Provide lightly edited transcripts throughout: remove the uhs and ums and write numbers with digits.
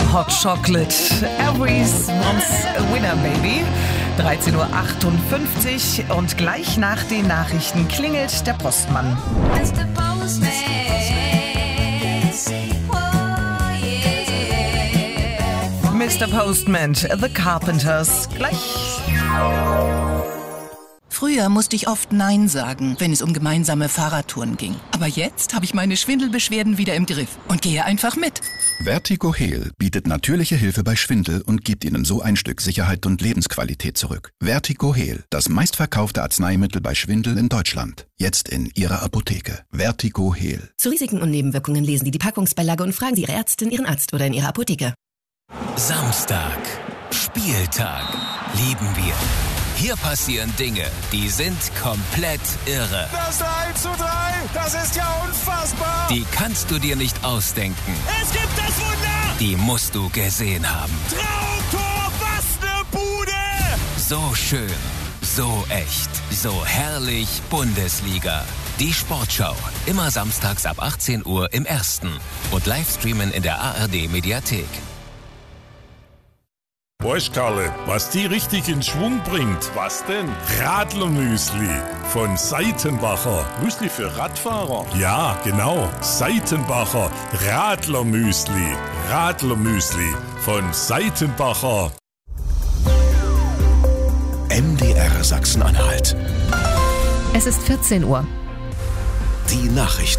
Hot Chocolate, everyone's a winner, baby. 13.58 Uhr und gleich nach den Nachrichten klingelt der Postmann. Mr. Postman, The Carpenters, gleich. Früher musste ich oft Nein sagen, wenn es um gemeinsame Fahrradtouren ging. Aber jetzt habe ich meine Schwindelbeschwerden wieder im Griff und gehe einfach mit. Vertigo Heal bietet natürliche Hilfe bei Schwindel und gibt Ihnen so ein Stück Sicherheit und Lebensqualität zurück. Vertigo Heal, das meistverkaufte Arzneimittel bei Schwindel in Deutschland. Jetzt in Ihrer Apotheke. Vertigo Heal. Zu Risiken und Nebenwirkungen lesen Sie die Packungsbeilage und fragen Sie Ihre Ärztin, Ihren Arzt oder in Ihrer Apotheke. Samstag. Spieltag. Lieben wir. Hier passieren Dinge, die sind komplett irre. Das 3:3, das ist ja unfassbar. Die kannst du dir nicht ausdenken. Es gibt das Wunder. Die musst du gesehen haben. Traumtor, was ne Bude. So schön, so echt, so herrlich Bundesliga. Die Sportschau, immer samstags ab 18 Uhr im Ersten und Livestreamen in der ARD-Mediathek. Weißt Karle, was die richtig in Schwung bringt? Was denn? Radlermüsli von Seitenbacher. Müsli für Radfahrer. Ja, genau. Seitenbacher Radlermüsli. Radlermüsli von Seitenbacher. MDR Sachsen-Anhalt. Es ist 14 Uhr. Die Nachrichten.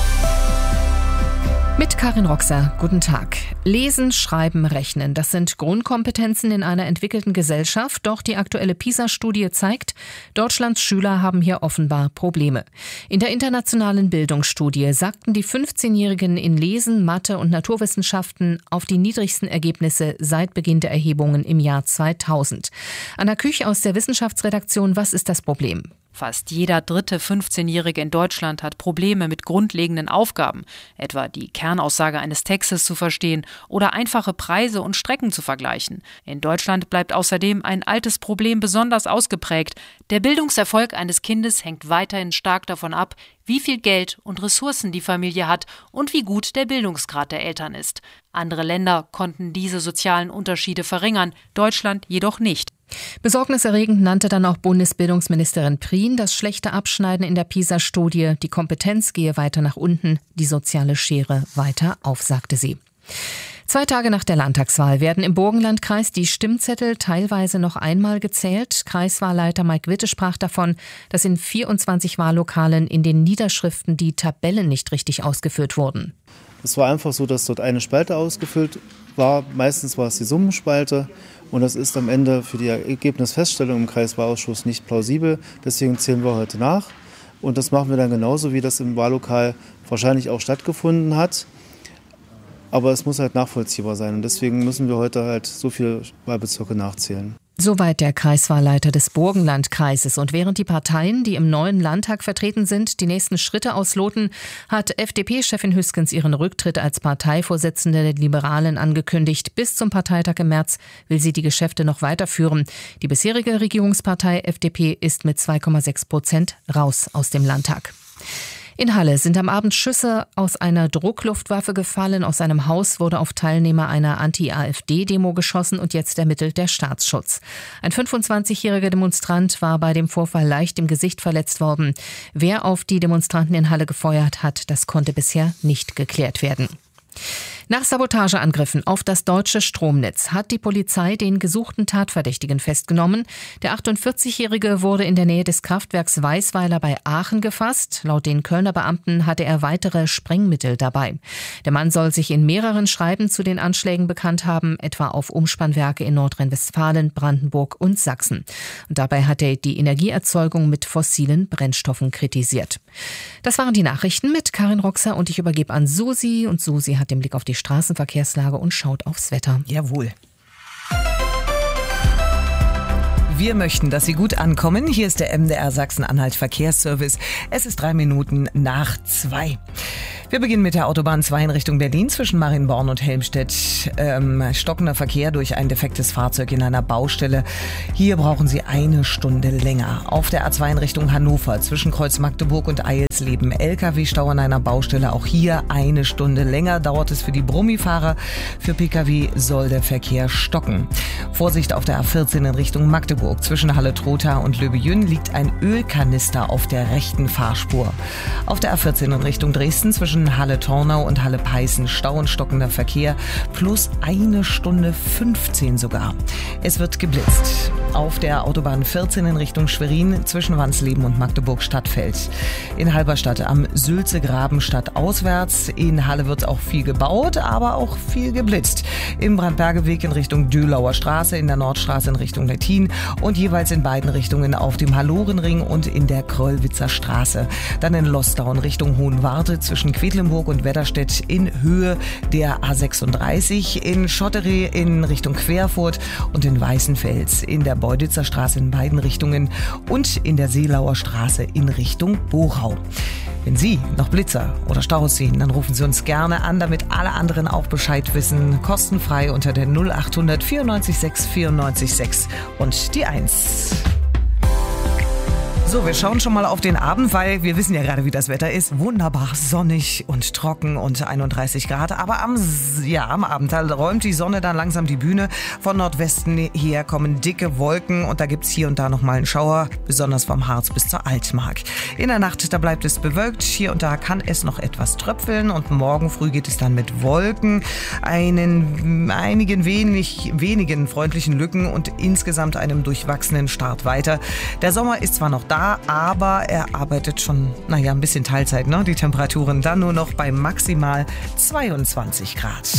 Mit Karin Roxer, guten Tag. Lesen, Schreiben, Rechnen, das sind Grundkompetenzen in einer entwickelten Gesellschaft. Doch die aktuelle PISA-Studie zeigt, Deutschlands Schüler haben hier offenbar Probleme. In der internationalen Bildungsstudie sagten die 15-Jährigen in Lesen, Mathe und Naturwissenschaften auf die niedrigsten Ergebnisse seit Beginn der Erhebungen im Jahr 2000. Anna Küch aus der Wissenschaftsredaktion, was ist das Problem? Fast jeder dritte 15-Jährige in Deutschland hat Probleme mit grundlegenden Aufgaben, etwa die Kernaussage eines Textes zu verstehen oder einfache Preise und Strecken zu vergleichen. In Deutschland bleibt außerdem ein altes Problem besonders ausgeprägt. Der Bildungserfolg eines Kindes hängt weiterhin stark davon ab, wie viel Geld und Ressourcen die Familie hat und wie gut der Bildungsgrad der Eltern ist. Andere Länder konnten diese sozialen Unterschiede verringern, Deutschland jedoch nicht. Besorgniserregend nannte dann auch Bundesbildungsministerin Prien das schlechte Abschneiden in der PISA-Studie. Die Kompetenz gehe weiter nach unten, die soziale Schere weiter auf, sagte sie. 2 Tage nach der Landtagswahl werden im Burgenlandkreis die Stimmzettel teilweise noch einmal gezählt. Kreiswahlleiter Mike Witte sprach davon, dass in 24 Wahllokalen in den Niederschriften die Tabellen nicht richtig ausgefüllt wurden. Es war einfach so, dass dort eine Spalte ausgefüllt war. Meistens war es die Summenspalte. Und das ist am Ende für die Ergebnisfeststellung im Kreiswahlausschuss nicht plausibel. Deswegen zählen wir heute nach. Und das machen wir dann genauso, wie das im Wahllokal wahrscheinlich auch stattgefunden hat. Aber es muss halt nachvollziehbar sein. Und deswegen müssen wir heute halt so viele Wahlbezirke nachzählen. Soweit der Kreiswahlleiter des Burgenlandkreises. Und während die Parteien, die im neuen Landtag vertreten sind, die nächsten Schritte ausloten, hat FDP-Chefin Hüskens ihren Rücktritt als Parteivorsitzende der Liberalen angekündigt. Bis zum Parteitag im März will sie die Geschäfte noch weiterführen. Die bisherige Regierungspartei FDP ist mit 2,6% raus aus dem Landtag. In Halle sind am Abend Schüsse aus einer Druckluftwaffe gefallen. Aus einem Haus wurde auf Teilnehmer einer Anti-AfD-Demo geschossen und jetzt ermittelt der Staatsschutz. Ein 25-jähriger Demonstrant war bei dem Vorfall leicht im Gesicht verletzt worden. Wer auf die Demonstranten in Halle gefeuert hat, das konnte bisher nicht geklärt werden. Nach Sabotageangriffen auf das deutsche Stromnetz hat die Polizei den gesuchten Tatverdächtigen festgenommen. Der 48-Jährige wurde in der Nähe des Kraftwerks Weißweiler bei Aachen gefasst. Laut den Kölner Beamten hatte er weitere Sprengmittel dabei. Der Mann soll sich in mehreren Schreiben zu den Anschlägen bekannt haben, etwa auf Umspannwerke in Nordrhein-Westfalen, Brandenburg und Sachsen. Und dabei hat er die Energieerzeugung mit fossilen Brennstoffen kritisiert. Das waren die Nachrichten mit Karin Roxer und ich übergebe an Susi. Und Susi hat den Blick auf die Straßenverkehrslage und schaut aufs Wetter. Jawohl. Wir möchten, dass Sie gut ankommen. Hier ist der MDR Sachsen-Anhalt Verkehrsservice. Es ist 3 Minuten nach 2. Wir beginnen mit der Autobahn 2 in Richtung Berlin zwischen Marienborn und Helmstedt. Stockender Verkehr durch ein defektes Fahrzeug in einer Baustelle. Hier brauchen Sie 1 Stunde länger. Auf der A2 in Richtung Hannover zwischen Kreuz Magdeburg und Eilsleben. LKW-Stau an einer Baustelle. Auch hier 1 Stunde länger dauert es für die Brummifahrer. Für Pkw soll der Verkehr stocken. Vorsicht auf der A14 in Richtung Magdeburg. Zwischen Halle-Trotha und Löbejün liegt ein Ölkanister auf der rechten Fahrspur. Auf der A14 in Richtung Dresden zwischen Halle-Tornau und Halle-Peißen Stau und stockender Verkehr plus 1 Stunde 15 sogar. Es wird geblitzt. Auf der Autobahn 14 in Richtung Schwerin zwischen Wansleben und Magdeburg-Stadtfeld. In Halberstadt am Sülzegraben stadtauswärts. In Halle wird auch viel gebaut, aber auch viel geblitzt. Im Brandbergeweg in Richtung Dölauer Straße, in der Nordstraße in Richtung Lettin und jeweils in beiden Richtungen auf dem Hallorenring und in der Kröllwitzer Straße. Dann in Lostau in Richtung Hohenwarte zwischen Quedlinburg und Wedderstedt in Höhe der A36, in Schotteree in Richtung Querfurt und in Weißenfels in der Beuditzer Straße in beiden Richtungen und in der Seelauer Straße in Richtung Bochau. Wenn Sie noch Blitzer oder Staus sehen, dann rufen Sie uns gerne an, damit alle anderen auch Bescheid wissen. Kostenfrei unter der 0800 94 6 94 6 und die 1. So, wir schauen schon mal auf den Abend, weil wir wissen ja gerade, wie das Wetter ist. Wunderbar sonnig und trocken und 31 Grad. Aber am Abend räumt die Sonne dann langsam die Bühne. Von Nordwesten her kommen dicke Wolken und da gibt's hier und da noch mal einen Schauer, besonders vom Harz bis zur Altmark. In der Nacht, da bleibt es bewölkt. Hier und da kann es noch etwas tröpfeln und morgen früh geht es dann mit Wolken, einigen wenigen freundlichen Lücken und insgesamt einem durchwachsenen Start weiter. Der Sommer ist zwar noch da, aber er arbeitet schon, ein bisschen Teilzeit, ne? Die Temperaturen dann nur noch bei maximal 22 Grad.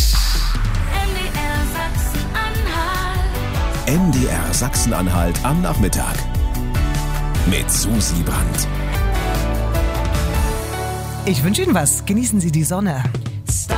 MDR Sachsen-Anhalt am Nachmittag mit Susi Brandt. Ich wünsche Ihnen was. Genießen Sie die Sonne.